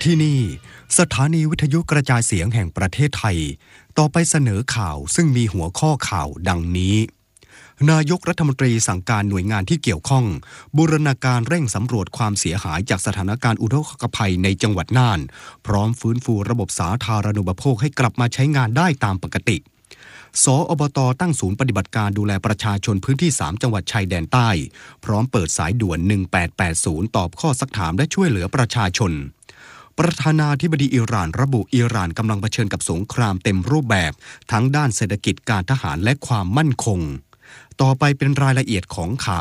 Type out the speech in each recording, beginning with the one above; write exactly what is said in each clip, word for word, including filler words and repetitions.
ที่นี่สถานีวิทยุกระจายเสียงแห่งประเทศไทยต่อไปเสนอข่าวซึ่งมีหัวข้อข่าวดังนี้นายกรัฐมนตรีสั่งการหน่วยงานที่เกี่ยวข้องบูรณาการเร่งสำรวจความเสียหายจากสถานการณ์อุทกภัยในจังหวัดน่านพร้อมฟื้นฟูระบบสาธารณูปโภคให้กลับมาใช้งานได้ตามปกติสอบต.ตั้งศูนย์ปฏิบัติการดูแลประชาชนพื้นที่สามจังหวัดชายแดนใต้พร้อมเปิดสายด่วนหนึ่งแปดแปดศูนย์ตอบข้อซักถามและช่วยเหลือประชาชนประธานาธิบดีอิหร่านระบุอิหร่านกำลังเผชิญกับสงครามเต็มรูปแบบทั้งด้านเศรษฐกิจการทหารและความมั่นคงต่อไปเป็นรายละเอียดของข่า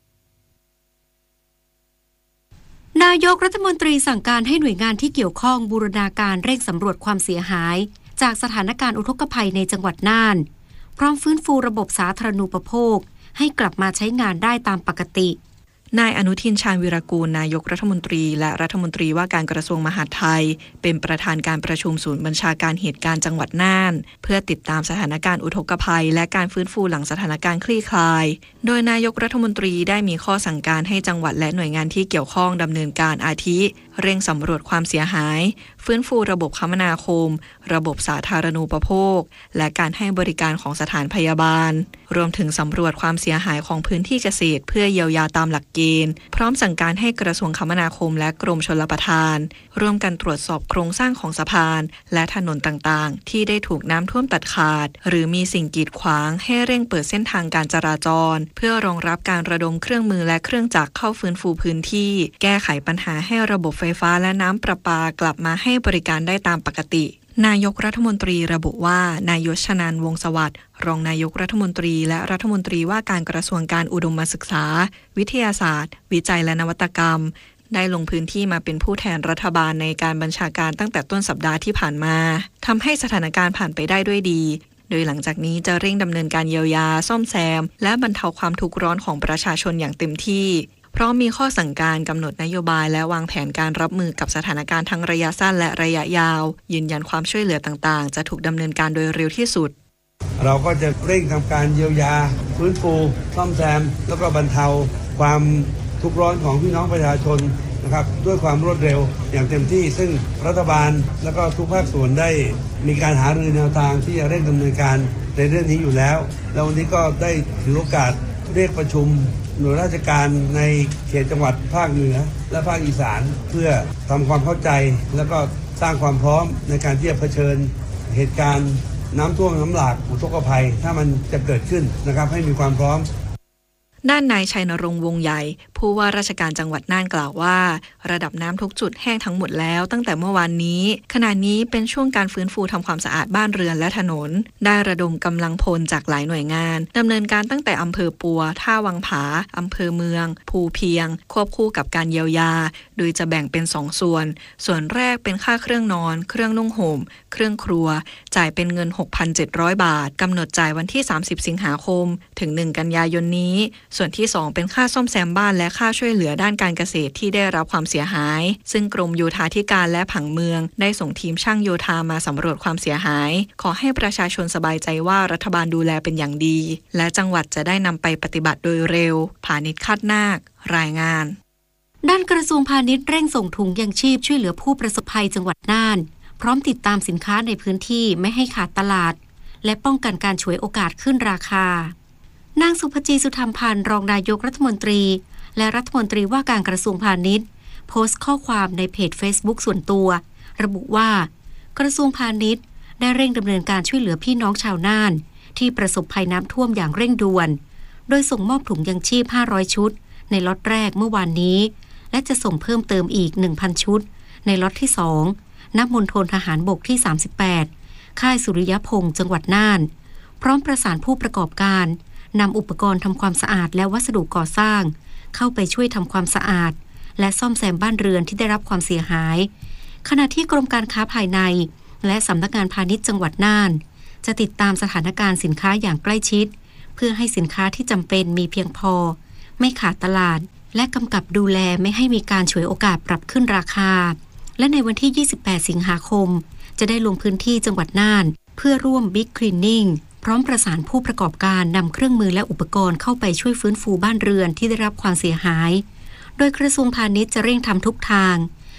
วนายกรัฐมนตรีสั่งการให้หน่วยงานที่เกี่ยวข้องบูรณาการเร่งสำรวจความเสียหายจากสถานการณ์อุทกภัยในจังหวัดน่านพร้อมฟื้นฟูระบบสาธารณูปโภคให้กลับมาใช้งานได้ตามปกตินายอนุทินชาญวิรากูลนายกรัฐมนตรีและรัฐมนตรีว่าการกระทรวงมหาดไทยเป็นประธานการประชุมศูนย์บัญชาการเหตุการณ์จังหวัดน่านเพื่อติดตามสถานการณ์อุทกภัยและการฟื้นฟูหลังสถานการณ์คลี่คลายโดยนายกรัฐมนตรีได้มีข้อสั่งการให้จังหวัดและหน่วยงานที่เกี่ยวข้องดำเนินการอาทิเร่งสำรวจความเสียหายฟื้นฟูระบบคมนาคมระบบสาธารณูปโภคและการให้บริการของสถานพยาบาลรวมถึงสำรวจความเสียหายของพื้นที่เกษตรเพื่อเยียวยาตามหลักเกณฑ์พร้อมสั่งการให้กระทรวงคมนาคมและกรมชลประทานร่วมกันตรวจสอบโครงสร้างของสะพานและถนนต่างๆที่ได้ถูกน้ำท่วมตัดขาดหรือมีสิ่งกีดขวางให้เร่งเปิดเส้นทางการจราจรเพื่อรองรับการระดมเครื่องมือและเครื่องจักรเข้าฟื้นฟูพื้นที่แก้ไขปัญหาให้ระบบไฟฟ้าและน้ำประปากลับมาให้บริการได้ตามปกตินายกรัฐมนตรีระบุว่านายชนันท์วงศ์สวัสดิ์รองนายกรัฐมนตรีและรัฐมนตรีว่าการกระทรวงการอุดมศึกษาวิทยาศาสตร์วิจัยและนวัตกรรมได้ลงพื้นที่มาเป็นผู้แทนรัฐบาลในการบัญชาการตั้งแต่ต้นสัปดาห์ที่ผ่านมาทำให้สถานการณ์ผ่านไปได้ด้วยดีโดยหลังจากนี้จะเร่งดำเนินการเยียวยาซ่อมแซมและบรรเทาความทุกข์ร้อนของประชาชนอย่างเต็มที่เพราะมีข้อสั่งการกำหนดนโยบายและวางแผนการรับมือกับสถานการณ์ทั้งระยะสั้นและระยะยาวยืนยันความช่วยเหลือต่างๆจะถูกดำเนินการโดยเร็วที่สุดเราก็จะเร่งทำการเยียวยาฟื้นฟูซ่อมแซมแล้วก็บรรเทาความทุกข์ร้อนของพี่น้องประชาชนนะครับด้วยความรวดเร็วอย่างเต็มที่ซึ่งรัฐบาลและก็ทุกภาคส่วนได้มีการหารือแนวทางที่จะเร่งดำเนินการในเรื่องนี้อยู่แล้วแล้ววันนี้ก็ได้ถือโอกาสเรียกประชุมหน่วยราชการในเขตจังหวัดภาคเหนือและภาคอีสานเพื่อทำความเข้าใจแล้วก็สร้างความพร้อมในการที่จะเผชิญเหตุการณ์น้ำท่วมน้ำหลากอุทกภัยถ้ามันจะเกิดขึ้นนะครับให้มีความพร้อมด้านนายชัยนรงค์วงใหญ่ผู้ว่าราชการจังหวัดน่านกล่าวว่าระดับน้ำทุกจุดแห้งทั้งหมดแล้วตั้งแต่เมื่อวานนี้ขณะนี้เป็นช่วงการฟื้นฟูทำความสะอาดบ้านเรือนและถนนได้ระดมกำลังพลจากหลายหน่วยงานดำเนินการตั้งแต่อำเภอปัวท่าวังผาอำเภอเมืองภูเพียงควบคู่กับการเยียวยาโดยจะแบ่งเป็นสองส่วนส่วนแรกเป็นค่าเครื่องนอนเครื่องนุ่งห่มเครื่องครัวจ่ายเป็นเงิน หกพันเจ็ดร้อย บาทกำหนดจ่ายวันที่สามสิบสิงหาคมถึงหนึ่งกันยายนนี้ส่วนที่สองเป็นค่าซ่อมแซมบ้านและค่าช่วยเหลือด้านการเกษตรที่ได้รับความเสียหายซึ่งกรมโยธาธิการและผังเมืองได้ส่งทีมช่างโยธามาสำรวจความเสียหายขอให้ประชาชนสบายใจว่ารัฐบาลดูแลเป็นอย่างดีและจังหวัดจะได้นำไปปฏิบัติโดยเร็วพาณิชย์คาดนาครายงานด้านกระทรวงพาณิชย์เร่งส่งถุงยังชีพช่วยเหลือผู้ประสบภัยจังหวัดน่านพร้อมติดตามสินค้าในพื้นที่ไม่ให้ขาดตลาดและป้องกันการฉวยโอกาสขึ้นราคานางสุภจีสุธรรมพันธ์รองนายกรัฐมนตรีและรัฐมนตรีว่าการกระทรวงพาณิชย์โพสต์ข้อความในเพจ Facebook ส่วนตัวระบุว่ากระทรวงพาณิชย์ได้เร่งดำเนินการช่วยเหลือพี่น้องชาวน่านที่ประสบภัยน้ำท่วมอย่างเร่งด่วนโดยส่งมอบถุงยังชีพห้าร้อยชุดในล็อตแรกเมื่อวานนี้และจะส่งเพิ่มเติมอีก หนึ่งพัน ชุดในล็อตที่สองณมณฑลทหารบกที่สามสิบแปดค่ายสุริยพงษ์จังหวัดน่านพร้อมประสานผู้ประกอบการนำอุปกรณ์ทำความสะอาดและวัสดุก่อสร้างเข้าไปช่วยทำความสะอาดและซ่อมแซมบ้านเรือนที่ได้รับความเสียหายขณะที่กรมการค้าภายในและสำนักงานพาณิชย์จังหวัดน่านจะติดตามสถานการณ์สินค้าอย่างใกล้ชิดเพื่อให้สินค้าที่จำเป็นมีเพียงพอไม่ขาดตลาดและกำกับดูแลไม่ให้มีการฉวยโอกาสปรับขึ้นราคาและในวันที่ยี่สิบแปดสิงหาคมจะได้ลงพื้นที่จังหวัดน่านเพื่อร่วมบิ๊กคลีนนิ่งพร้อมประสานผู้ประกอบการนำเครื่องมือและอุปกรณ์เข้าไปช่วยฟื้นฟูบ้านเรือนที่ได้รับความเสียหายโดยกระทรวงพาณิชย์จะเร่งทำทุกทาง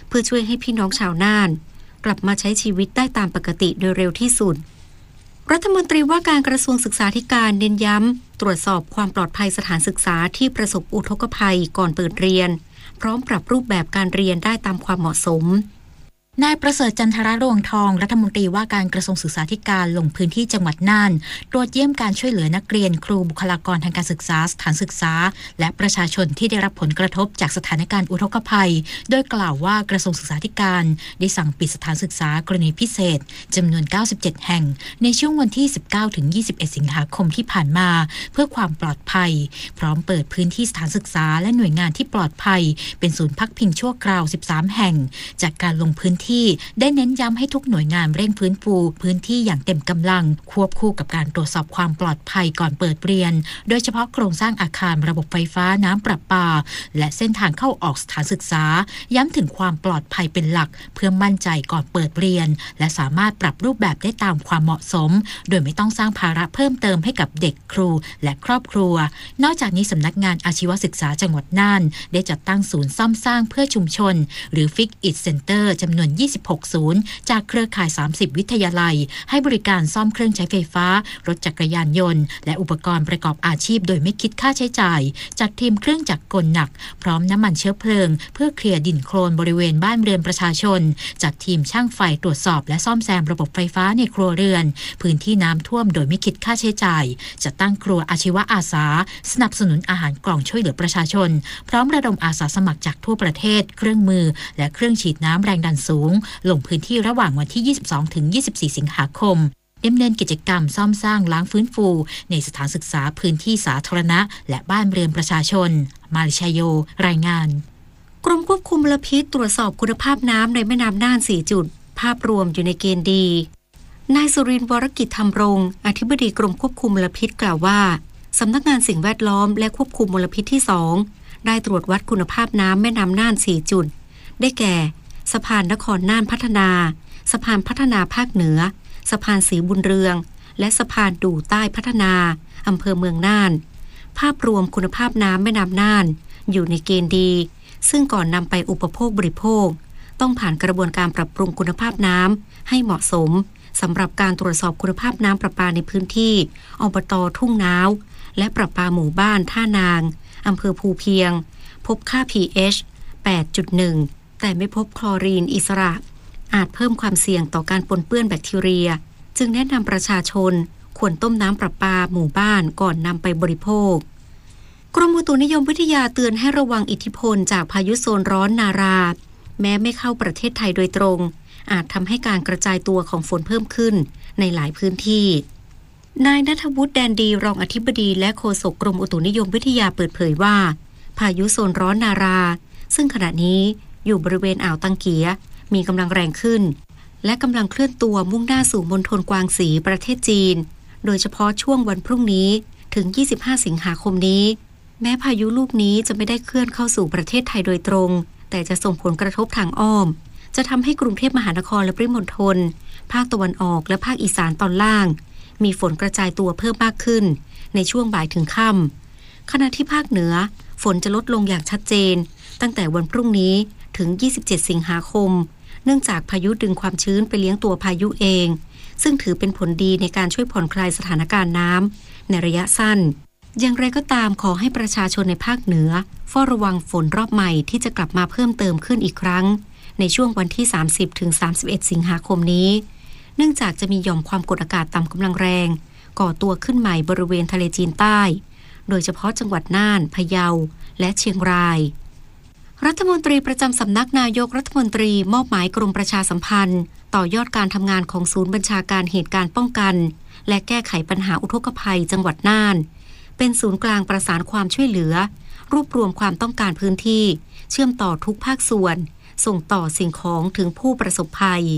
เพื่อช่วยให้พี่น้องชาวน่านกลับมาใช้ชีวิตได้ตามปกติโดยเร็วที่สุดรัฐมนตรีว่าการกระทรวงศึกษาธิการเน้นย้ำตรวจสอบความปลอดภัยสถานศึกษาที่ประสบอุทกภัยก่อนเปิดเรียนพร้อมปรับรูปแบบการเรียนได้ตามความเหมาะสมนายประเสริฐจันทรรวงทองรัฐมนตรีว่าการกระทรวงศึกษาธิการลงพื้นที่จังหวัดน่านตรวจเยี่ยมการช่วยเหลือนักเรียนครูบุคลากรทางการศึกษาสถานศึกษาและประชาชนที่ได้รับผลกระทบจากสถานการณ์อุทกภัยโดยกล่าวว่ากระทรวงศึกษาธิการได้สั่งปิดสถานศึกษากรณีพิเศษจำนวนเก้าสิบเจ็ดแห่งในช่วงวันที่ สิบเก้าถึงยี่สิบเอ็ด สิงหาคมที่ผ่านมาเพื่อความปลอดภัยพร้อมเปิดพื้นที่สถานศึกษาและหน่วยงานที่ปลอดภัยเป็นศูนย์พักพิงชั่วคราวสิบสามแห่งจากการลงพื้นที่ได้เน้นย้ำให้ทุกหน่วยงานเร่งฟื้นฟูพื้นที่อย่างเต็มกำลังควบคู่กับการตรวจสอบความปลอดภัยก่อนเปิดเรียนโดยเฉพาะโครงสร้างอาคารระบบไฟฟ้าน้ำประปาและเส้นทางเข้าออกสถานศึกษาย้ำถึงความปลอดภัยเป็นหลักเพื่อมั่นใจก่อนเปิดเรียนและสามารถปรับรูปแบบได้ตามความเหมาะสมโดยไม่ต้องสร้างภาระเพิ่มเติมให้กับเด็กครูและครอบครัวนอกจากนี้สำนักงานอาชีวศึกษาจังหวัดน่านได้จัดตั้งศูนย์ซ่อมสร้างเพื่อชุมชนหรือ Fix It Center จำนวนยี่สิบหกศูนย์จากเครือข่ายสามสิบวิทยาลัยให้บริการซ่อมเครื่องใช้ไฟฟ้ารถจักรยานยนต์และอุปกรณ์ประกอบอาชีพโดยไม่คิดค่าใช้จ่ายจัดทีมเครื่องจักรกลหนักพร้อมน้ำมันเชื้อเพลิงเพื่อเคลียร์ดินโคลนบริเวณบ้านเรือนประชาชนจัดทีมช่างไฟตรวจสอบและซ่อมแซมระบบไฟฟ้าในครัวเรือนพื้นที่น้ำท่วมโดยไม่คิดค่าใช้จ่ายจัดตั้งครัวอาชีวะอาสาสนับสนุนอาหารกล่องช่วยเหลือประชาชนพร้อมระดมอาสาสมัครจากทั่วประเทศเครื่องมือและเครื่องฉีดน้ำแรงดันสูงลงพื้นที่ระหว่างวันที่ยี่สิบสองถึงยี่สิบสี่สิงหาคมดำเนินกิจกรรมซ่อมสร้างล้างฟื้นฟูในสถานศึกษาพื้นที่สาธารณะและบ้านเรือนประชาชนมาริชโยรายงานกรมควบคุมมลพิษตรวจสอบคุณภาพน้ำในแม่น้ำน่านสี่จุดภาพรวมอยู่ในเกณฑ์ดีนายสุรินทร์วรกิจธรรมรงค์อธิบดีกรมควบคุมมลพิษกล่าวว่าสำนักงานสิ่งแวดล้อมและควบคุมมลพิษที่สองได้ตรวจวัดคุณภาพน้ำแม่น้ำน่านสี่จุดได้แก่สะพานนครน่านพัฒนาสะพานพัฒนาภาคเหนือสะพานศรีบุญเรืองและสะพานดู่ใต้พัฒนาอำเภอเมืองน่านภาพรวมคุณภาพน้ำแม่น้ำน่านอยู่ในเกณฑ์ดีซึ่งก่อนนำไปอุปโภคบริโภคต้องผ่านกระบวนการปรับปรุงคุณภาพน้ำให้เหมาะสมสำหรับการตรวจสอบคุณภาพน้ำประปาในพื้นที่อบต.ทุ่งน้าวและประปาหมู่บ้านท่านางอำเภอภูเพียงพบค่า พี เอช แปดจุดหนึ่ง แต่ไม่พบคลอรีนอิสระอาจเพิ่มความเสี่ยงต่อการปนเปื้อนแบคทีเรียจึงแนะนำประชาชนควรต้มน้ำประปาหมู่บ้านก่อนนำไปบริโภคกรมอุตุนิยมวิทยาเตือนให้ระวังอิทธิพลจากพายุโซนร้อนนาราแม้ไม่เข้าประเทศไทยโดยตรงอาจทำให้การกระจายตัวของฝนเพิ่มขึ้นในหลายพื้นที่นายณัฐวุฒิแดนดีรองอธิบดีและโฆษกกรมอุตุนิยมวิทยาเปิดเผยว่าพายุโซนร้อนนาราซึ่งขณะนี้อยู่บริเวณอ่าวตังเกียมีกำลังแรงขึ้นและกำลังเคลื่อนตัวมุ่งหน้าสู่มณฑลกวางสีประเทศจีนโดยเฉพาะช่วงวันพรุ่งนี้ถึงยี่สิบห้าสิงหาคมนี้แม้พายุลูกนี้จะไม่ได้เคลื่อนเข้าสู่ประเทศไทยโดยตรงแต่จะส่งผลกระทบทางอ้อมจะทำให้กรุงเทพมหานครและปริมณฑลภาคตะวันออกและภาคอีสานตอนล่างมีฝนกระจายตัวเพิ่มมากขึ้นในช่วงบ่ายถึงค่ำขณะที่ภาคเหนือฝนจะลดลงอย่างชัดเจนตั้งแต่วันพรุ่งนี้ถึงยี่สิบเจ็ดสิงหาคมเนื่องจากพายุดึงความชื้นไปเลี้ยงตัวพายุเองซึ่งถือเป็นผลดีในการช่วยผ่อนคลายสถานการณ์น้ำในระยะสั้นอย่างไรก็ตามขอให้ประชาชนในภาคเหนือเฝ้าระวังฝนรอบใหม่ที่จะกลับมาเพิ่มเติมขึ้นอีกครั้งในช่วงวันที่สามสิบถึงสามสิบเอ็ดสิงหาคมนี้เนื่องจากจะมีหย่อมความกดอากาศต่ำกำลังแรงก่อตัวขึ้นใหม่บริเวณทะเลจีนใต้โดยเฉพาะจังหวัดน่านพะเยาและเชียงรายรัฐมนตรีประจำสำนักนายกรัฐมนตรีมอบหมายกรมประชาสัมพันธ์ต่อยอดการทำงานของศูนย์บัญชาการเหตุการณ์ป้องกันและแก้ไขปัญหาอุทกภัยจังหวัดน่านเป็นศูนย์กลางประสานความช่วยเหลือรวบรวมความต้องการพื้นที่เชื่อมต่อทุกภาคส่วนส่งต่อสิ่งของถึงผู้ประสบภัย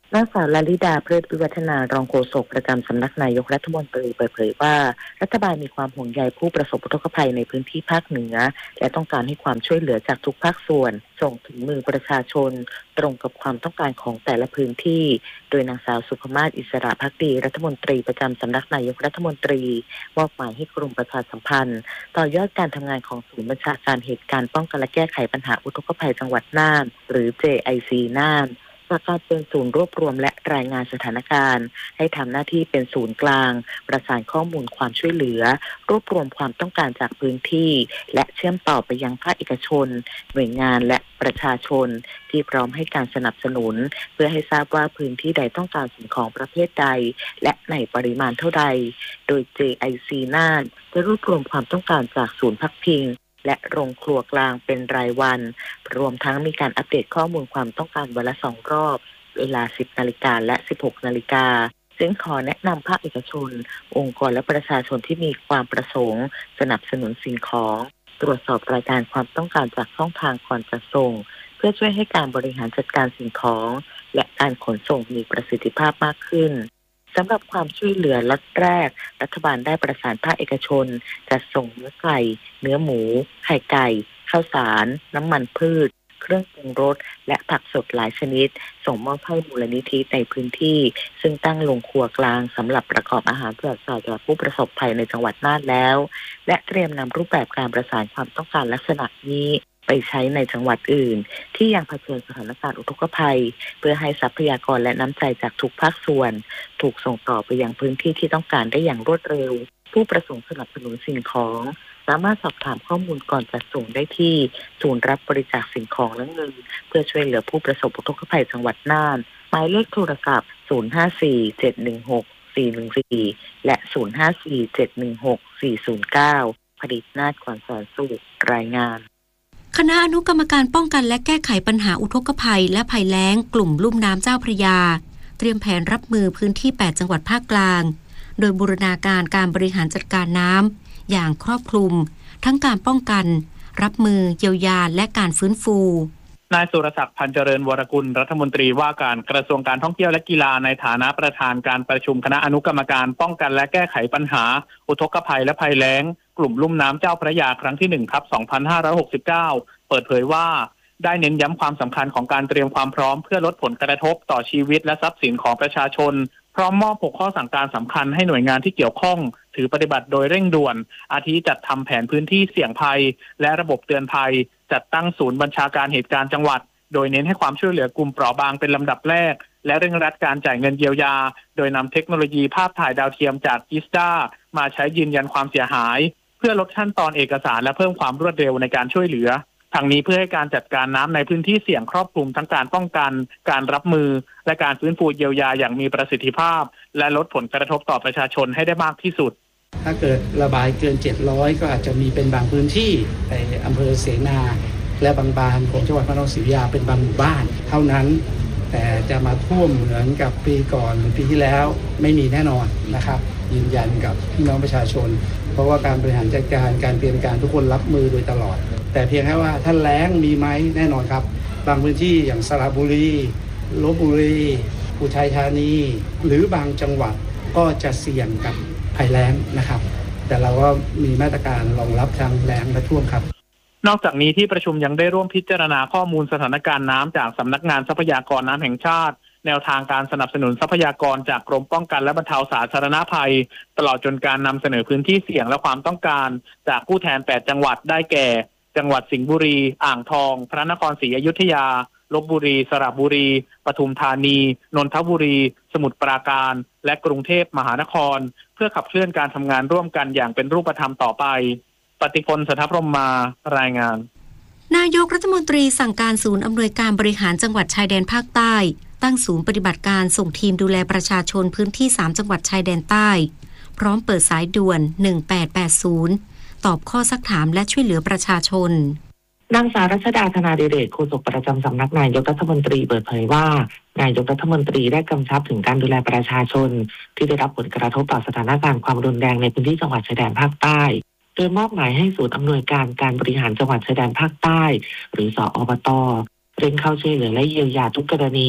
นางสาวลลิดาเพลิดวิวัฒนารองโฆษกประจำสำนักนายกรัฐมนตรีเปิดเผยว่ารัฐบาลมีความห่วงใยผู้ประสบอุทกภัยในพื้นที่ภาคเหนือและต้องการให้ความช่วยเหลือจากทุกภาคส่วนส่งถึงมือประชาชนตรงกับความต้องการของแต่ละพื้นที่โดยนางสาวสุภมาศอิสระภักดีรัฐมนตรีประจำสำนักนายกรัฐมนตรีมอบหมายให้กรมประชาสัมพันธ์ต่อยอดการทำงานของศูนย์บัญชาการเหตุการณ์ป้องกันและแก้ไขปัญหาอุทกภัยจังหวัดน่านหรือ เจ ไอ ซี น่านจากการเป็นศูนย์รวบรวมและรายงานสถานการณ์ให้ทำหน้าที่เป็นศูนย์กลางประสานข้อมูลความช่วยเหลือรวบรวมความต้องการจากพื้นที่และเชื่อมต่อไปยังภาคเอกชนหน่วยงานและประชาชนที่พร้อมให้การสนับสนุนเพื่อให้ทราบว่าพื้นที่ใดต้องการสิ่งของประเภทใดและในปริมาณเท่าใดโดย เจ ไอ ซี น่านจะรวบรวมความต้องการจากศูนย์พักพิงและโรงครัวกลางเป็นรายวันรวมทั้งมีการอัปเดตข้อมูลความต้องการวันละสองรอบเวลา สิบนาฬิกาและ สิบหกนาฬิกาซึ่งขอแนะนำภาคเอกชนองค์กรและประชาชนที่มีความประสงค์สนับสนุนสิ่งของตรวจสอบรายการความต้องการจากช่องทางก่อนจัดส่งเพื่อช่วยให้การบริหารจัดการสิ่งของและการขนส่งมีประสิทธิภาพมากขึ้นสำหรับความช่วยเหลือล็อตแรกรัฐบาลได้ประสานภาคเอกชนจัดส่งเนื้อไก่เนื้อหมูไข่ไก่ข้าวสารน้ำมันพืชเครื่องปรุงรสและผักสดหลายชนิดส่งมอบให้มูลนิธิในพื้นที่ซึ่งตั้งโรงครัวกลางสำหรับประกอบอาหารแจกจ่ายแก่ผู้ประสบภัยในจังหวัดน่านแล้วและเตรียมนำรูปแบบการประสานความต้องการลักษณะนี้ไปใช้ในจังหวัดอื่นที่ยังเผชิญสถานการณ์อุทกภัยเพื่อให้ทรัพยากรและน้ำใจจากทุกภาคส่วนถูกส่งต่อไปยังพื้นที่ที่ต้องการได้อย่างรวดเร็วผู้ประสงค์สนับสนุนสิ่งของสามารถสอบถามข้อมูลก่อนจัดส่งได้ที่ศูนย์รับบริจาคสิ่งของและเงินเพื่อช่วยเหลือผู้ประสบอุทกภัยจังหวัดน่านหมายเลขโทรศัพท์ศูนย์ ห้า สี่ เจ็ด หนึ่ง หก สี่ หนึ่ง สี่และศูนย์ ห้า สี่ เจ็ด หนึ่ง หก สี่ ศูนย์ เก้าผลิตนาฏขวัญแสนสุขรายงานคณะอนุกรรมการป้องกันและแก้ไขปัญหาอุทกภัยและภัยแล้งกลุ่มลุ่มน้ำเจ้าพระยาเตรียมแผนรับมือพื้นที่แปดจังหวัดภาคกลางโดยบูรณาการการบริหารจัดการน้ำอย่างครอบคลุมทั้งการป้องกันรับมือเยียวยาและการฟื้นฟูนายสุรศักดิ์พันเจริญวรกุลรัฐมนตรีว่าการกระทรวงการท่องเที่ยวและกีฬาในฐานะประธานการประชุมคณะอนุกรรมการป้องกันและแก้ไขปัญหาอุทกภัยและภัยแล้งกลุ่มลุ่มน้ำเจ้าพระยาครั้งที่หนึ่งทับสองพันห้าร้อยหกสิบเก้าเปิดเผยว่าได้เน้นย้ำความสำคัญของการเตรียมความพร้อมเพื่อลดผลกระทบต่อชีวิตและทรัพย์สินของประชาชนพร้อมมอบหกข้อสั่งการสำคัญให้หน่วยงานที่เกี่ยวข้องถือปฏิบัติโดยเร่งด่วนอาทิจัดทำแผนพื้นที่เสี่ยงภัยและระบบเตือนภัยจัดตั้งศูนย์บัญชาการเหตุการณ์จังหวัดโดยเน้นให้ความช่วยเหลือกลุ่มเปราะบางเป็นลำดับแรกและเร่งรัดการจ่ายเงินเยียวยาโดยนำเทคโนโลยีภาพถ่ายดาวเทียมจากอิสตามาใช้ยืนยันความเสียหายเพื่อลดขั้นตอนเอกสารและเพิ่มความรวดเร็วในการช่วยเหลือทั้งนี้เพื่อให้การจัดการน้ำในพื้นที่เสี่ยงครอบคลุมทั้งการป้องกันการรับมือและการฟื้นฟูเยียวยาอย่างมีประสิทธิภาพและลดผลกระทบต่อประชาชนให้ได้มากที่สุดถ้าเกิดระบายเกินเจ็ดร้อยก็อาจจะมีเป็นบางพื้นที่ในอำเภอเสนาและบางบานของจังหวัดพระนครศรีอยุธยาเป็นบางหมู่บ้านเท่านั้นแต่จะมาท่วมเหมือนกับปีก่อนหรือปีที่แล้วไม่มีแน่นอนนะครับยืนยันกับพี่น้องประชาชนเพราะว่าการบริหารจัดการการเตรียมการทุกคนรับมือโดยตลอดแต่เพียงแค่ว่าถ้าแล้งมีไหมแน่นอนครับบางพื้นที่อย่างสระบุรีลพบุรีอุทัยธานีหรือบางจังหวัดก็จะเสี่ยงกับภัยแล้งนะครับแต่เราก็มีมาตรการรองรับทางแล้งและท่วมครับนอกจากนี้ที่ประชุมยังได้ร่วมพิจารณาข้อมูลสถานการณ์น้ำจากสำนักงานทรัพยากรน้ำแห่งชาติแนวทางการสนับสนุนทรัพยากรจากกรมป้องกันและบรรเทาสาธารณภัยตลอดจนการนำเสนอพื้นที่เสี่ยงและความต้องการจากผู้แทนแปดจังหวัดได้แก่จังหวัดสิงห์บุรีอ่างทองพระนครศรีอยุธยาลพบุรีสระบุรีปทุมธานีนนทบุรีสมุทรปราการและกรุงเทพมหานครเพื่อขับเคลื่อนการทำงานร่วมกันอย่างเป็นรูปธรรมต่อไปปฏิพลสัทธพรหมมารายงานนายกรัฐมนตรีสั่งการศูนย์อำนวยการบริหารจังหวัดชายแดนภาคใต้ตั้งศูนย์ปฏิบัติการส่งทีมดูแลประชาชนพื้นที่สามจังหวัดชายแดนใต้พร้อมเปิดสายด่วนหนึ่งแปดแปดศูนย์ตอบข้อซักถามและช่วยเหลือประชาชนนางสาวรัชดาธนาดิเรกโฆษกประจำสำนักนายกรัฐมนตรีเปิดเผยว่านายกรัฐมนตรีได้กำชับถึงการดูแลประชาชนที่ได้รับผลกระทบต่อสถานการณ์ความรุนแรงในพื้นที่จังหวัดชายแดนภาคใต้โดยมอบหมายให้ศูนย์อำนวยการการบริหารจังหวัดชายแดนภาคใต้หรือสอบต.เร่งเข้าช่วยเหลือและเยียวยาทุกกรณี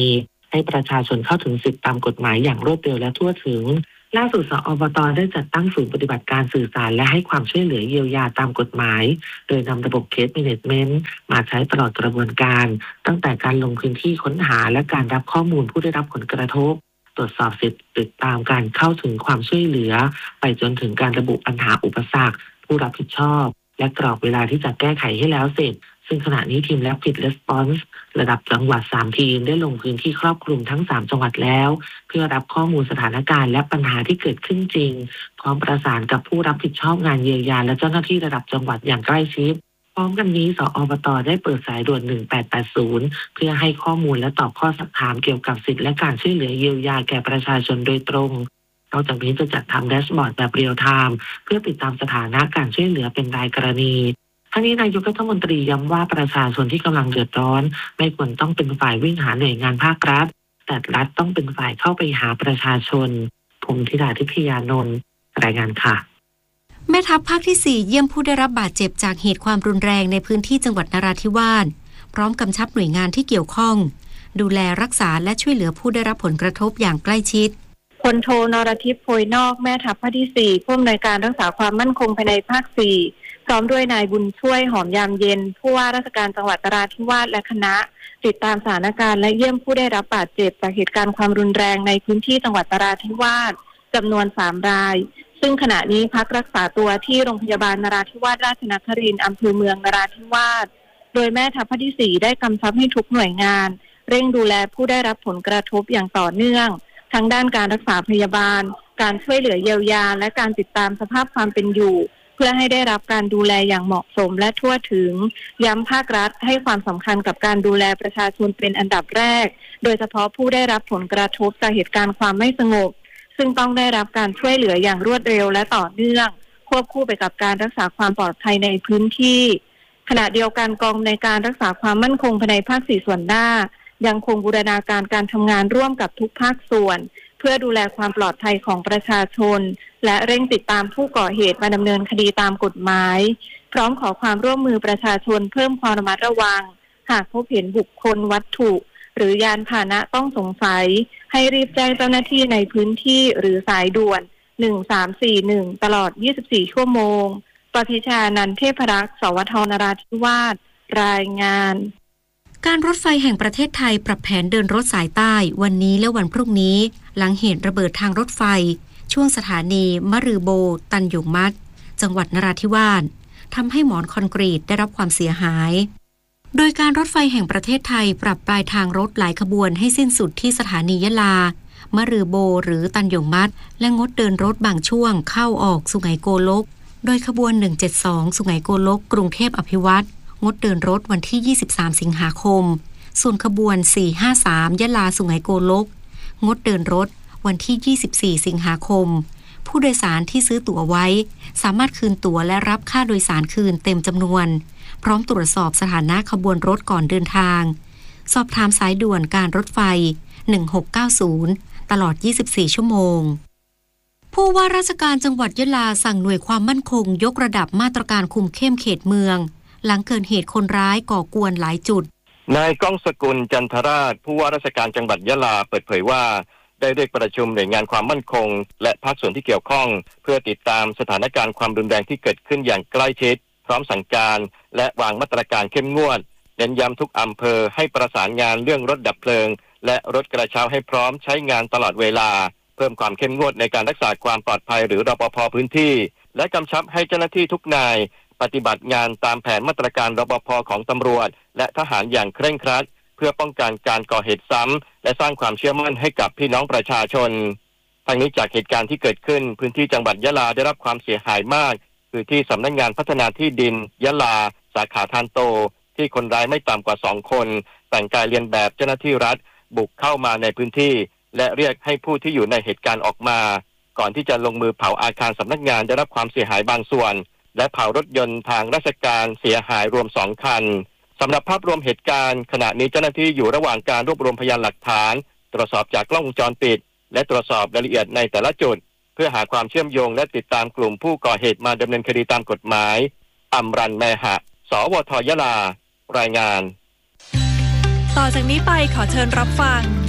ให้ประชาชนเข้าถึงสิทธิตามกฎหมายอย่างรวดเร็วและทั่วถึงล่าสุดสอบต.ได้จัดตั้งศูนย์ปฏิบัติการสื่อสารและให้ความช่วยเหลือเยียวยาตามกฎหมายโดยนำระบบเคสแมเนจเมนต์มาใช้ตลอดกระบวนการตั้งแต่การลงพื้นที่ค้นหาและการรับข้อมูลผู้ได้รับผลกระทบตรวจสอบสิทธิติดตามการเข้าถึงความช่วยเหลือไปจนถึงการระบุปัญหาอุปสรรคผู้รับผิดชอบและกรอบเวลาที่จะแก้ไขให้แล้วเสร็จซึ่งขณะนี้ทีม Rapid Response ระดับจังหวัดสามทีมได้ลงพื้นที่ครอบคลุมทั้งสามจังหวัดแล้วเพื่อรับข้อมูลสถานการณ์และปัญหาที่เกิดขึ้นจริงพร้อมประสานกับผู้รับผิดชอบงานเยียวยาและเจ้าหน้าที่ระดับจังหวัดอย่างใกล้ชิดพร้อมกันนี้สอบต.ได้เปิดสายด่วนหนึ่งแปดแปดศูนย์เพื่อให้ข้อมูลและตอบข้อสักถามเกี่ยวกับสิทธิและการช่วยเหลือเยียวยาแก่ประชาชนโดยตรงนอกจากนี้จะจัดทำแดชบอร์ดแบบเรียลไทม์เพื่อติดตามสถานะการช่วยเหลือเป็นรายกรณีทั้งนี้นายกรัฐมนตรีย้ำว่าประชาชนที่กำลังเดือดร้อนไม่ควรต้องเป็นฝ่ายวิ่งหาหน่วยงานภาครัฐแต่รัฐต้องเป็นฝ่ายเข้าไปหาประชาชนพงษ์ธิดาทิพยานนท์รายงานค่ะแม่ทัพภาคที่สี่เยี่ยมผู้ได้รับบาดเจ็บจากเหตุความรุนแรงในพื้นที่จังหวัดนราธิวาสพร้อมกำชับหน่วยงานที่เกี่ยวข้องดูแลรักษาและช่วยเหลือผู้ได้รับผลกระทบอย่างใกล้ชิดพลโทนรทิพย์โพยนอกแม่ทัพภาคที่สี่ผู้อำนวยการรักษาความมั่นคงภายในภาคสี่พร้อมด้วยนายบุญช่วยหอมยามเย็นผู้ว่าราชการจังหวัดนราธิวาสและคณะติดตามสถานการณ์และเยี่ยมผู้ได้รับบาดเจ็บจากเหตุการณ์ความรุนแรงในพื้นที่จังหวัดนราธิวาสจำนวนสามรายซึ่งขณะนี้พักรักษาตัวที่โรงพยาบาลนราธิวาสราชนครินทร์อำเภอเมืองนราธิวาสโดยแม่ทัพภาคที่สี่ได้กำชับให้ทุกหน่วยงานเร่งดูแลผู้ได้รับผลกระทบอย่างต่อเนื่องทั้งด้านการรักษาพยาบาลการช่วยเหลือเยียวยาและการติดตามสภาพความเป็นอยู่เพื่อให้ได้รับการดูแลอย่างเหมาะสมและทั่วถึงย้ำภาครัฐให้ความสำคัญกับการดูแลประชาชนเป็นอันดับแรกโดยเฉพาะผู้ได้รับผลกระทบจากเหตุการณ์ความไม่สงบซึ่งต้องได้รับการช่วยเหลืออย่างรวดเร็วและต่อเนื่องควบคู่ไปกับการรักษาความปลอดภัยในพื้นที่ขณะเดียวกันกองในการรักษาความมั่นคงภายในภาคสี่ส่วนหน้ายังคงบูรณาการการทำงานร่วมกับทุกภาคส่วนเพื่อดูแลความปลอดภัยของประชาชนและเร่งติดตามผู้ก่อเหตุมาดำเนินคดีตามกฎหมายพร้อมขอความร่วมมือประชาชนเพิ่มความระมัดระวังหากพบเห็นบุคคลวัตถุหรือยานพาหนะต้องสงสัยให้รีบแจ้งเจ้าหน้าที่ในพื้นที่หรือสายด่วนหนึ่งสามสี่หนึ่งตลอดยี่สิบสี่ชั่วโมงปพิชานันท์เทพรักษ์สวทนราธิวาสรายงานการรถไฟแห่งประเทศไทยปรับแผนเดินรถสายใต้วันนี้และวันพรุ่งนี้หลังเหตุระเบิดทางรถไฟช่วงสถานีมะรือโบตันหยงมัดจังหวัดนราธิวาสทำให้หมอนคอนกรีตได้รับความเสียหายโดยการรถไฟแห่งประเทศไทยปรับปลายทางรถหลายขบวนให้สิ้นสุดที่สถานียะลามะรือโบหรือตันหยงมัดและงดเดินรถบางช่วงเข้าออกสุไหงโกลกโดยขบวนหนึ่งเจ็ดสองสุไหงโกลกกรุงเทพอภิวัตรงดเดินรถวันที่ยี่สิบสามสิงหาคมส่วนขบวนสี่ห้าสามยะลาสุไหงโกลกงดเดินรถวันที่ยี่สิบสี่สิงหาคมผู้โดยสารที่ซื้อตั๋วไว้สามารถคืนตั๋วและรับค่าโดยสารคืนเต็มจำนวนพร้อมตรวจสอบสถานะขบวนรถก่อนเดินทางสอบถามสายด่วนการรถไฟหนึ่งหกเก้าศูนย์ตลอดยี่สิบสี่ชั่วโมงผู้ว่าราชการจังหวัดยะลาสั่งหน่วยความมั่นคงยกระดับมาตรการคุมเข้มเขตเมืองหลังเกิดเหตุคนร้ายก่อกวนหลายจุดนายก้องสกุลจันทราชผู้ว่าราชการจังหวัดยะลาเปิดเผยว่าได้เรียกประชุมหน่วยงานความมั่นคงและภาคส่วนที่เกี่ยวข้องเพื่อติดตามสถานการณ์ความรุนแรงที่เกิดขึ้นอย่างใกล้ชิดพร้อมสั่งการและวางมาตรการเข้มงวดเน้นย้ำทุกอำเภอให้ประสานงานเรื่องรถดับเพลิงและรถกระเช้าให้พร้อมใช้งานตลอดเวลาเพิ่มความเข้มงวดในการรักษาความปลอดภัยหรือรปภ.พื้นที่และกำชับให้เจ้าหน้าที่ทุกนายปฏิบัติงานตามแผนมาตรการรปภ.ของตำรวจและทหารอย่างเคร่งครัดเพื่อป้องกันการก่อเหตุซ้ำและสร้างความเชื่อมั่นให้กับพี่น้องประชาชนทั้งนี้จากเหตุการณ์ที่เกิดขึ้นพื้นที่จังหวัดยะลาได้รับความเสียหายมากคือที่สำนักงานพัฒนาที่ดินยะลาสาขาทานโตที่คนร้ายไม่ต่ำกว่าสองคนแต่งกายเลียนแบบเจ้าหน้าที่รัฐบุกเข้ามาในพื้นที่และเรียกให้ผู้ที่อยู่ในเหตุการณ์ออกมาก่อนที่จะลงมือเผาอาคารสำนักงานได้รับความเสียหายบางส่วนและเผารถยนต์ทางราชการเสียหายรวมสองคันสำหรับภาพรวมเหตุการณ์ขณะนี้เจ้าหน้าที่อยู่ระหว่างการรวบรวมพยานหลักฐานตรวจสอบจากกล้องวงจรปิดและตรวจสอบรายละเอียดในแต่ละจุดเพื่อหาความเชื่อมโยงและติดตามกลุ่มผู้ก่อเหตุมาดำเนินคดีตามกฎหมายอำรันแมหะสวทยะลารายงานต่อจากนี้ไปขอเชิญรับฟัง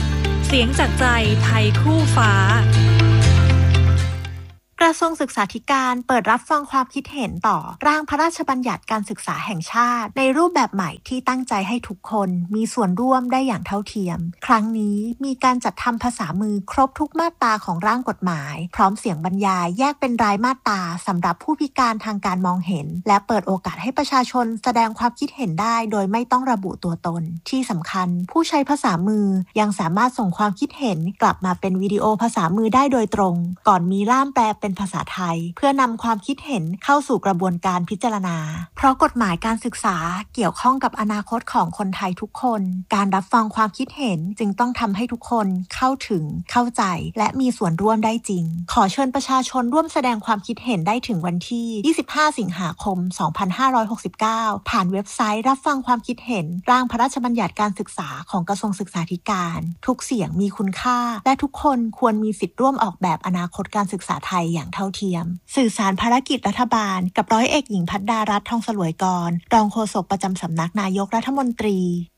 เสียงจากใจไทยคู่ฟ้ากระทรวงศึกษาธิการเปิดรับฟังความคิดเห็นต่อร่างพระราชบัญญัติการศึกษาแห่งชาติในรูปแบบใหม่ที่ตั้งใจให้ทุกคนมีส่วนร่วมได้อย่างเท่าเทียมครั้งนี้มีการจัดทำภาษามือครบทุกมาตราของร่างกฎหมายพร้อมเสียงบรรยายแยกเป็นรายมาตราสำหรับผู้พิการทางการมองเห็นและเปิดโอกาสให้ประชาชนแสดงความคิดเห็นได้โดยไม่ต้องระบุตัวตนที่สำคัญผู้ใช้ภาษามือยังสามารถส่งความคิดเห็นกลับมาเป็นวิดีโอภาษามือได้โดยตรงก่อนมีล่ามแปลเป็นภาษาไทยเพื่อนำความคิดเห็นเข้าสู่กระบวนการพิจารณาเพราะกฎหมายการศึกษาเกี่ยวข้องกับอนาคตของคนไทยทุกคนการรับฟังความคิดเห็นจึงต้องทำให้ทุกคนเข้าถึงเข้าใจและมีส่วนร่วมได้จริงขอเชิญประชาชนร่วมแสดงความคิดเห็นได้ถึงวันที่ยี่สิบห้าสิงหาคมสองพันห้าร้อยหกสิบเก้าผ่านเว็บไซต์รับฟังความคิดเห็นร่างพระราชบัญญัติการศึกษาของกระทรวงศึกษาธิการทุกเสียงมีคุณค่าและทุกคนควรมีสิทธิ์ร่วมออกแบบอนาคตการศึกษาไทยอย่างเท่าเทียมสื่อสารภารกิจรัฐบาลกับร้อยเอกหญิงภัทรดารัตน์ทองสลวยกรรองโฆษกประจำสำนักนายกรัฐมนตรี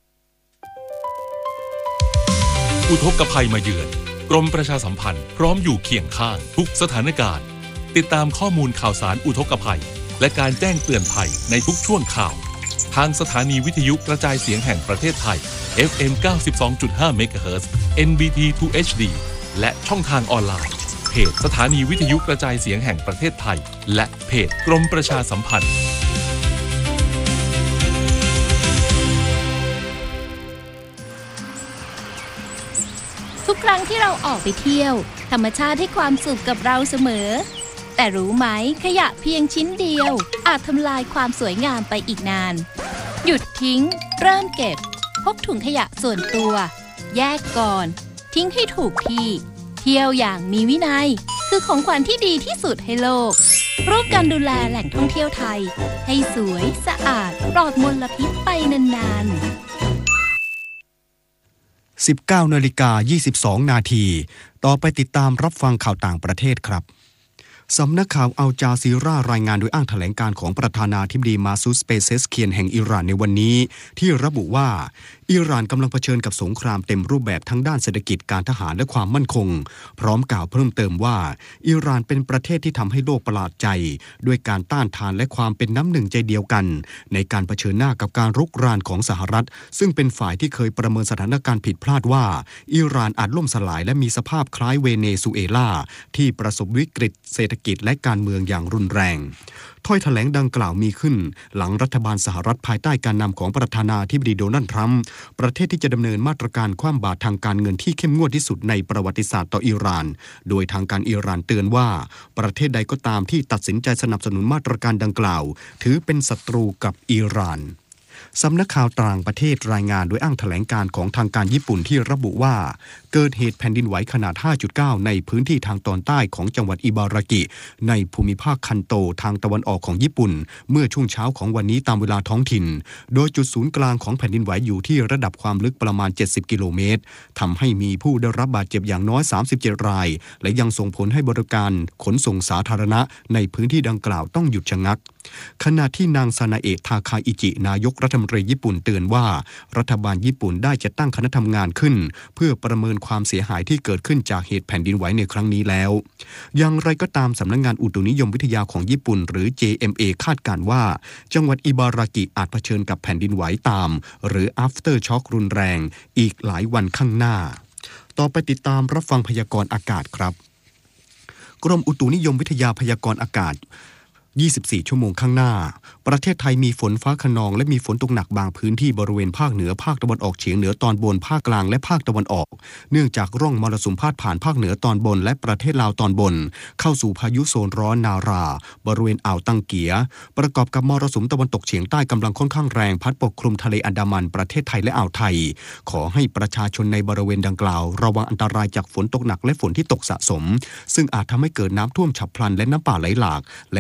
อุทกภัยมาเยือนกรมประชาสัมพันธ์พร้อมอยู่เคียงข้างทุกสถานการณ์ติดตามข้อมูลข่าวสารอุทกภัยและการแจ้งเตือนภัยในทุกช่วงข่าวทางสถานีวิทยุกระจายเสียงแห่งประเทศไทย เอฟ เอ็ม เก้าสิบสองจุดห้า เมกะเฮิรตซ์ เอ็น บี ที ทู เอช ดี และช่องทางออนไลน์เพจสถานีวิทยุกระจายเสียงแห่งประเทศไทยและเพจกรมประชาสัมพันธ์ทุกครั้งที่เราออกไปเที่ยวธรรมชาติให้ความสุขกับเราเสมอแต่รู้ไหมขยะเพียงชิ้นเดียวอาจทำลายความสวยงามไปอีกนานหยุดทิ้งเริ่มเก็บพกถุงขยะส่วนตัวแยกก่อนทิ้งให้ถูกที่เที่ยวอย่างมีวินัยคือของขวัญที่ดีที่สุดให้โลกร่วมกันดูแลแหล่งท่องเที่ยวไทยให้สวยสะอาดปลอดมลพิษไปนานๆ สิบเก้านาฬิกายี่สิบสองนาทีต่อไปติดตามรับฟังข่าวต่างประเทศครับสำนักข่าวอัลจาซีรารายงานโดยอ้างแถลงการของประธานาธิบดีมาซูด เปเซสเคียนแห่งอิหร่านในวันนี้ที่ระบุว่าอิหร่านกำลังเผชิญกับสงครามเต็มรูปแบบทั้งด้านเศรษฐกิจการทหารและความมั่นคงพร้อมกล่าวเพิ่มเติมว่าอิหร่านเป็นประเทศที่ทำให้โลกประหลาดใจด้วยการต้านทานและความเป็นน้ำหนึ่งใจเดียวกันในการเผชิญหน้ากับการรุกรานของสหรัฐซึ่งเป็นฝ่ายที่เคยประเมินสถานการณ์ผิดพลาดว่าอิหร่านอาจล่มสลายและมีสภาพคล้ายเวเนซุเอลาที่ประสบวิกฤตเศรษฐกิจและการเมืองอย่างรุนแรงถ้อยแถลงดังกล่าวมีขึ้นหลังรัฐบาลสหรัฐภายใต้การนำของประธานาธิบดีโดนัลด์ทรัมป์ประเทศที่จะดำเนินมาตรการคว่ำบาตรทางการเงินที่เข้มงวดที่สุดในประวัติศาสตร์ต่ออิหร่านโดยทางการอิหร่านเตือนว่าประเทศใดก็ตามที่ตัดสินใจสนับสนุนมาตรการดังกล่าวถือเป็นศัตรูกับอิหร่านสำนักข่าวต่างประเทศรายงานโดยอ้างแถลงการของทางการญี่ปุ่นที่ระบุว่าเกิดเหตุแผ่นดินไหวขนาด ห้าจุดเก้า ในพื้นที่ทางตอนใต้ของจังหวัดอิบารากิในภูมิภาคคันโตทางตะวันออกของญี่ปุ่นเมื่อช่วงเช้าของวันนี้ตามเวลาท้องถิ่นโดยจุดศูนย์กลางของแผ่นดินไหวอยู่ที่ระดับความลึกประมาณเจ็ดสิบกิโลเมตรทำให้มีผู้ได้รับบาดเจ็บอย่างน้อยสามสิบเจ็ดรายและยังส่งผลให้บริการขนส่งสาธารณะในพื้นที่ดังกล่าวต้องหยุดชะงักขณะที่นางซานาเอะทาคาอิจินายกรัฐมนตรีญี่ปุ่นเตือนว่ารัฐบาลญี่ปุ่นได้จัดตั้งคณะทำงานขึ้นเพื่อประเมินความเสียหายที่เกิดขึ้นจากเหตุแผ่นดินไหวในครั้งนี้แล้วอย่างไรก็ตามสำนักงานอุตุนิยมวิทยาของญี่ปุ่นหรือ เจ เอ็ม เอ คาดการณ์ว่าจังหวัดอิบารากิอาจเผชิญกับแผ่นดินไหวตามหรือ after shock รุนแรงอีกหลายวันข้างหน้าต่อไปติดตามรับฟังพยากรณ์อากาศครับกรมอุตุนิยมวิทยาพยากรณ์อากาศยี่สิบสี่ชั่วโมงข้างหน้าประเทศไทยมีฝนฟ้าคะนองและมีฝนตกหนักบางพื้นที่บริเวณภาคเหนือภาคตะวันออกเฉียงเหนือตอนบนภาคกลางและภาคตะวันออกเนื่องจากร่องมรสุมพาดผ่านภาคเหนือตอนบนและประเทศลาวตอนบนเข้าสู่พายุโซนร้อนนาราบริเวณอ่าวตังเกียประกอบกับมรสุมตะวันตกเฉียงใต้กำลังค่อนข้างแรงพัดปกคลุมทะเลอันดามันประเทศไทยและอ่าวไทยขอให้ประชาชนในบริเวณดังกล่าวระวังอันตรายจากฝนตกหนักและฝนที่ตกสะสมซึ่งอาจทำให้เกิดน้ำท่วมฉับพลันและน้ำป่าไหลหลากและน้ำล้น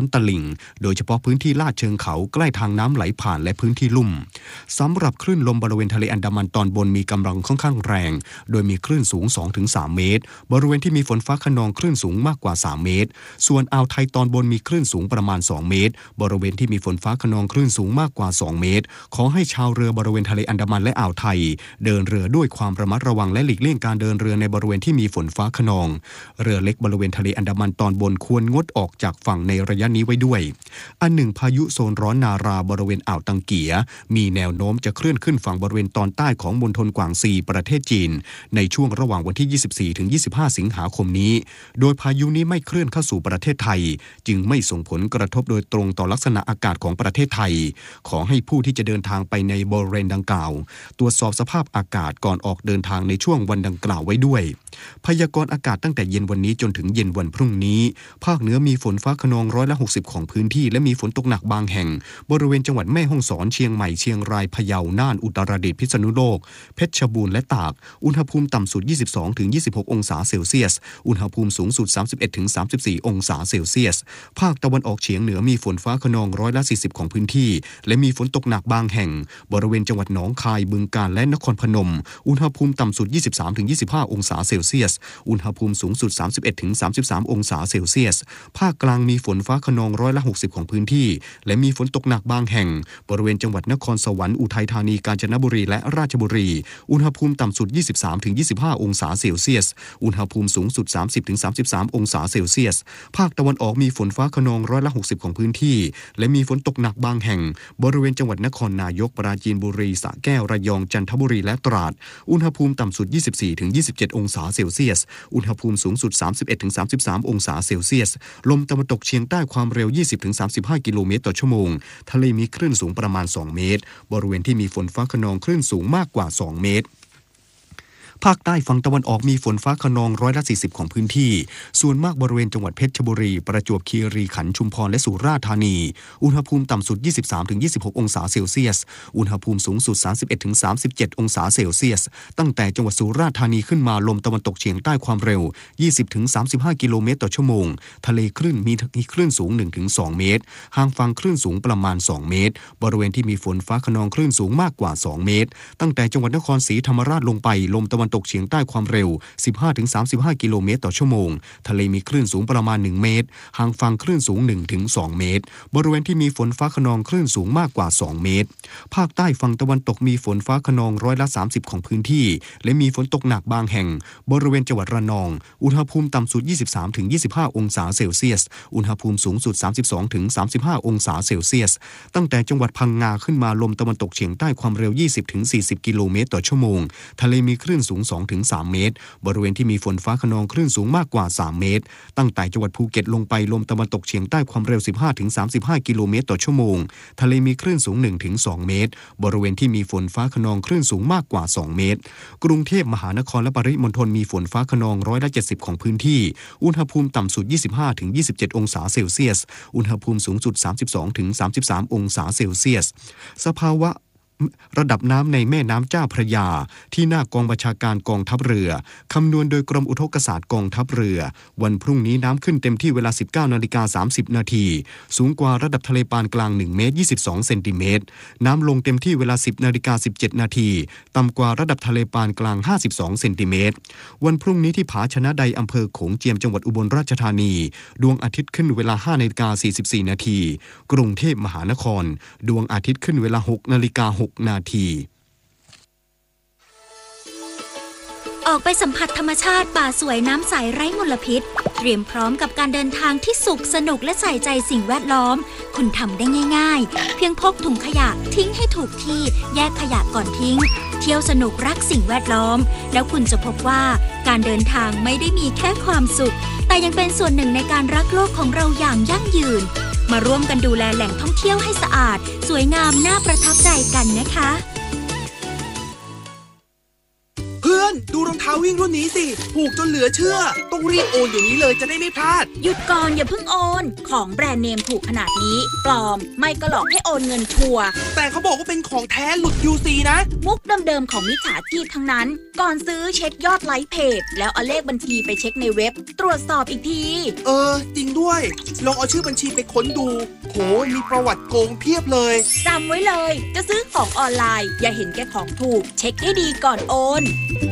ล้นตลิ่งโดยเฉพาะพื้นที่ลาดเชิงเขาใกล้ทางน้ำไหลผ่านและพื้นที่ลุ่มสำหรับคลื่นลมบริเวณทะเลอันดามันตอนบนมีกำลังค่อนข้างแรงโดยมีคลื่นสูง สองถึงสาม เมตรบริเวณที่มีฝนฟ้าคะนองคลื่นสูงมากกว่าสามเมตรส่วนอ่าวไทยตอนบนมีคลื่นสูงประมาณสองเมตรบริเวณที่มีฝนฟ้าคะนองคลื่นสูงมากกว่าสองเมตรขอให้ชาวเรือบริเวณทะเลอันดามันและอ่าวไทยเดินเรือด้วยความระมัดระวังและหลีกเลี่ยงการเดินเรือในบริเวณที่มีฝนฟ้าคะนองเรือเล็กบริเวณทะเลอันดามันตอนบนควรงดออกจากฝั่งในระยะนี้ไว้ด้วยอันหนึ่งพายุโซนร้อนนาราบริเวณอ่าวตังเกียมีแนวโน้มจะเคลื่อนขึ้นฝั่งบริเวณตอนใต้ของมณฑลกวางซีประเทศจีนในช่วงระหว่างวันที่ยี่สิบสี่ถึงยี่สิบห้าสิงหาคมนี้โดยพายุนี้ไม่เคลื่อนเข้าสู่ประเทศไทยจึงไม่ส่งผลกระทบโดยตรงต่อลักษณะอากาศของประเทศไทยขอให้ผู้ที่จะเดินทางไปในบริเวณดังกล่าวตรวจสอบสภาพอากาศก่อนออกเดินทางในช่วงวันดังกล่าวไว้ด้วยพยากรณ์อากาศตั้งแต่เย็นวันนี้จนถึงเย็นวันพรุ่งนี้ภาคเหนือมีฝนฟ้าคะนองร้อยละหกสิบของพื้นที่และมีฝนตกหนักบางแห่งบริเวณจังหวัดแม่ฮ่องสอนเชียงใหม่เชียงรายพะเยาน่านอุตรดิตถ์พิษณุโลกเพชรบูรณ์และตากอุณหภูมิต่ำสุด ยี่สิบสองถึงยี่สิบหก องศาเซลเซียสอุณหภูมิสูงสุด สามสิบเอ็ดถึงสามสิบสี่ องศาเซลเซียสภาคตะวันออกเฉียงเหนือมีฝนฟ้าคะนองร้อยละสี่สิบของพื้นที่และมีฝนตกหนักบางแห่งบริเวณจังหวัดหนองคายบึงกาฬและนครพนมอุณหภูมิต่ำสุด ยี่สิบสามถึงยี่สิบห้า องศาเซลเซียสอุณหภูมิสูงสุด สามสิบเอ็ดถึงสามสิบสาม องศาเซลเซียสภาคกลางมีฝนฟ้าคะนองร้อยละหกสิบของพื้นที่และมีฝนตกหนักบางแห่งบริเวณจังหวัดนครสวรรค์อุทัยธานีกาญจนบุรีและราชบุรีอุณหภูมิต่ำสุด ยี่สิบสามถึงยี่สิบห้า องศาเซลเซียสอุณหภูมิสูงสุด สามสิบถึงสามสิบสาม องศาเซลเซียสภาคตะวันออกมีฝนฟ้าคะนองร้อยละหกสิบของพื้นที่และมีฝนตกหนักบางแห่งบริเวณจังหวัดนครนายกปราจีนบุรีสระแก้วระยองจันทบุรีและตราดอุณหภูมิต่ำสุด ยี่สิบสี่ถึงยี่สิบเจ็ด องศาเซลเซียสอุณหภูมิสูงสุด สามสิบเอ็ดถึงสามสิบสาม องศาเซลเซียสลมตะวันตกเฉียงใต้ความเร็ว ยี่สิบถึงสามสิบห้า กิโลเมตรต่อชั่วโมงทะเลมีคลื่นสูงประมาณสองเมตรบริเวณที่มีฝนฟ้าคะนองคลื่นสูงมากกว่าสองเมตรภาคใต้ฝั่งตะวันออกมีฝนฟ้าคะนองร้อยละสี่สิบของพื้นที่ส่วนมากบริเวณจังหวัดเพชรบุรีประจวบคีรีขันธ์ชุมพรและสุราษฎร์ธานีอุณหภูมิต่ำสุด ยี่สิบสามถึงยี่สิบหก องศาเซลเซียสอุณหภูมิสูงสุด สามสิบเอ็ดถึงสามสิบเจ็ด องศาเซลเซียสตั้งแต่จังหวัดสุราษฎร์ธานีขึ้นมาลมตะวันตกเฉียงใต้ความเร็ว ยี่สิบถึงสามสิบห้า กิโลเมตรต่อชั่วโมงทะเลคลื่นมีคลื่นสูง หนึ่งถึงสอง เมตรห่างฝั่งคลื่นสูงประมาณสองเมตรบริเวณที่มีฝนฟ้าคะนองคลื่นสูงมากกว่าสองเมตรตั้งแต่จังหวัดนครศรีธรรมราชลงไปลมตะวันตกเฉียงใต้ความเร็ว สิบห้าถึงสามสิบห้า กิโลเมตรต่อชั่วโมงทะเลมีคลื่นสูงประมาณหนึ่งเมตรห่างฝั่งคลื่นสูง หนึ่งถึงสอง เมตรบริเวณที่มีฝนฟ้าคะนองคลื่นสูงมากกว่าสองเมตรภาคใต้ฝั่งตะวันตกมีฝนฟ้าคะนองร้อยละสามสิบของพื้นที่และมีฝนตกหนักบางแห่งบริเวณจังหวัดระนองอุณหภูมิต่ำสุด ยี่สิบสามถึงยี่สิบห้า องศาเซลเซียสอุณหภูมิสูงสุด สามสิบสองถึงสามสิบห้า องศาเซลเซียสตั้งแต่จังหวัดพังงาขึ้นมาลมตะวันตกเฉียงใต้ความเร็ว ยี่สิบถึงสี่สิบ กิโลเมตรต่อชั่วโมงทะเลมีคลื่นสูง สองถึงสาม เมตรบริเวณที่มีฝนฟ้าคะนองคลื่นสูงมากกว่าสามเมตรตั้งแต่จังหวัดภูเก็ตลงไปลมตะวันตกเฉียงใต้ความเร็ว สิบห้าถึงสามสิบห้า กิโลเมตรต่อชั่วโมงทะเลมีคลื่นสูง หนึ่งถึงสอง เมตรบริเวณที่มีฝนฟ้าคะนองคลื่นสูงมากกว่าสองเมตรกรุงเทพมหานครและปริมณฑลมีฝนฟ้าคะนองร้อยละเจ็ดสิบของพื้นที่อุณหภูมิต่ำสุด ยี่สิบห้าถึงยี่สิบเจ็ด องศาเซลเซียสอุณหภูมิสูงสุด สามสิบสองถึงสามสิบสาม องศาเซลเซียสสภาวะระดับน้ำในแม่น้ำเจ้าพระยาที่หน้ากองบัญชาการกองทัพเรือคำนวณโดยกรมอุทกศาสตร์กองทัพเรือวันพรุ่งนี้น้ำขึ้นเต็มที่เวลา สิบเก้านาฬิกาสามสิบ นาทีสูงกว่าระดับทะเลปานกลางหนึ่งเมตรยี่สิบสองเซนติเมตรน้ำลงเต็มที่เวลา สิบนาฬิกาสิบเจ็ด นาทีต่ำกว่าระดับทะเลปานกลางห้าสิบสองเซนติเมตรวันพรุ่งนี้ที่ผาชนะใดอำเภอโขงเจียมจังหวัดอุบลราชธานีดวงอาทิตย์ขึ้นเวลา ห้านาฬิกาสี่สิบสี่ นาทีกรุงเทพมหานครดวงอาทิตย์ขึ้นเวลา หกนาฬิกาหก นาทีออกไปสัมผัสธรรมชาติป่าสวยน้ำใสไร้มลพิษเตรียมพร้อมกับการเดินทางที่สุขสนุกและใส่ใจสิ่งแวดล้อมคุณทำได้ง่ายๆเพียงพกถุงขยะทิ้งให้ถูกที่แยกขยะก่อนทิ้งเที่ยวสนุกรักสิ่งแวดล้อมแล้วคุณจะพบว่าการเดินทางไม่ได้มีแค่ความสุขแต่ยังเป็นส่วนหนึ่งในการรักโลกของเราอย่างยั่งยืนมาร่วมกันดูแลแหล่งท่องเที่ยวให้สะอาดสวยงามน่าประทับใจกันนะคะเพื่อนอนดูรองเท้าวิ่งรุ่นนี้สิถูกจนเหลือเชื่อต้องรีบโอนเดี๋ยวนี้เลยจะได้ไม่พลาดหยุดก่อนอย่าเพิ่งโอนของแบรนด์เนมถูกขนาดนี้ปลอมไม่ก็หลอกให้โอนเงินชัวร์แต่เขาบอกว่าเป็นของแท้หลุด ยู ซี นะมุกเดิมๆของมิจฉาชีพทั้งนั้นก่อนซื้อเช็คยอดไลค์เพจแล้วเอาเลขบัญชีไปเช็คในเว็บตรวจสอบอีกทีเออจริงด้วยลองเอาชื่อบัญชีไปค้นดูโหมีประวัติโกงเพียบเลยจำไว้เลยจะซื้อของออนไลน์อย่าเห็นแก่ของถูกเช็คให้ดีก่อนโอน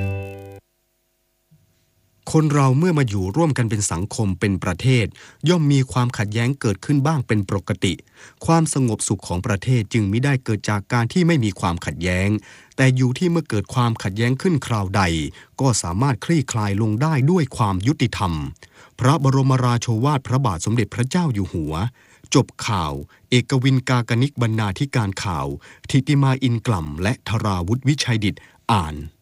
คนเราเมื่อมาอยู่ร่วมกันเป็นสังคมเป็นประเทศย่อมมีความขัดแย้งเกิดขึ้นบ้างเป็นปกติความสงบสุขของประเทศจึงมิได้เกิดจากการที่ไม่มีความขัดแย้งแต่อยู่ที่เมื่อเกิดความขัดแย้งขึ้นคราวใดก็สามารถคลี่คลายลงได้ด้วยความยุติธรรมพระบรมราโชวาทพระบาทสมเด็จพระเจ้าอยู่หัวจบข่าวเอกวินกากนิกบรรณาธิการข่าวทิติมาอินกล่ำและธราวุฒิวิชัยดิษฐ์อ่าน